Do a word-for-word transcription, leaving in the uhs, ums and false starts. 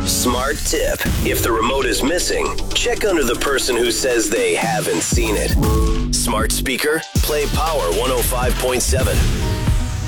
Smart tip. If the remote is missing, check under the person who says they haven't seen it. Smart speaker, play Power one oh five point seven.